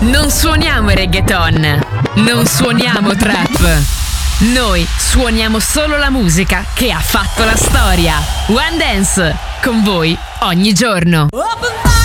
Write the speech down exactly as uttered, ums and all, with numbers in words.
Non suoniamo reggaeton, non suoniamo trap. Noi suoniamo solo la musica che ha fatto la storia. One Dance, con voi ogni giorno. Open